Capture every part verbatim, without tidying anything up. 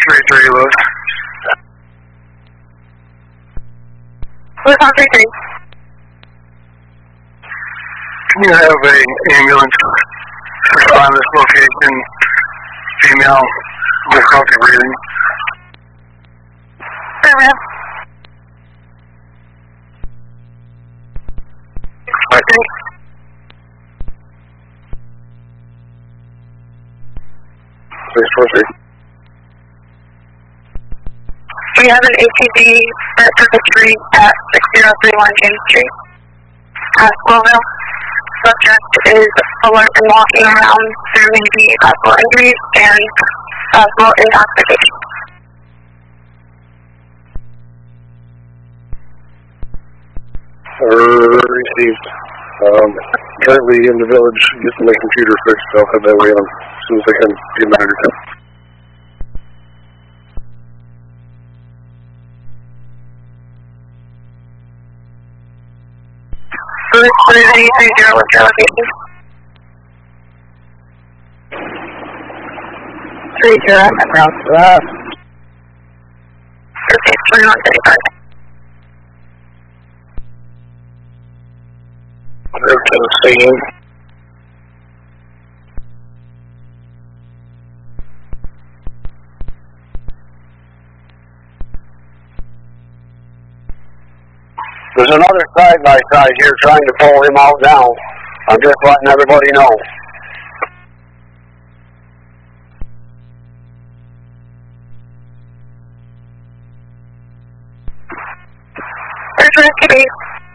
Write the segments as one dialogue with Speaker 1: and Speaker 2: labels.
Speaker 1: three three, Lewis.
Speaker 2: Lewis on three three.
Speaker 1: Can you have an ambulance respond to this location? Female, difficulty breathing.
Speaker 2: Sure, ma'am. four three.
Speaker 1: six four three.
Speaker 2: We have an A T D at Purpose Street at six zero three one James Street at Louisville. Subject is alert and walking around. There may be possible injuries and possible intoxication.
Speaker 1: Uh, received. Um, currently in the village, getting my computer fixed. I'll have that way on as soon as I can get my undertone.
Speaker 2: Three three zero, what's your location? Three zero, I'm route up. Okay, twenty-one thirty-five.
Speaker 1: Stay in. There's another side-by-side here trying to pull him out now. I'm just letting everybody know.
Speaker 2: There's rescue.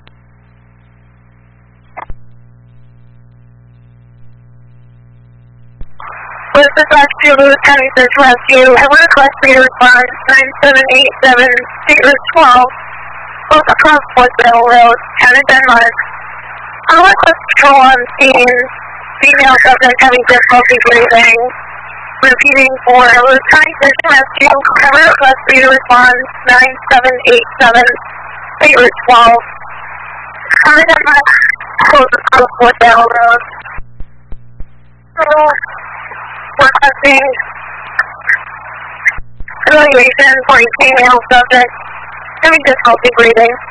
Speaker 2: This is Rescue, Lewis County Search Rescue. I would request for you to respond nine seven eight seven, State Route twelve. Both across Woodville Road, Town of Denmark. I request patrol on scene. Female subject having difficulty breathing. Repeating for Lewis County Search and Rescue. I request for you to respond nine seven eight seven, State Route twelve. Town of Denmark, both across Woodville Road. Requesting evaluation for a female subject having difficulty breathing.